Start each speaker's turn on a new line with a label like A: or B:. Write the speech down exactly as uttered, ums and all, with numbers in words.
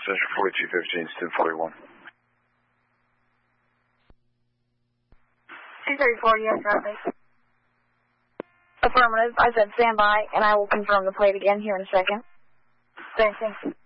A: Central forty-two fifteen, ten forty-one.
B: two thirty-four, yes, Robbie. Affirmative. I said stand by, and I will confirm the plate again here in a second. Thank you.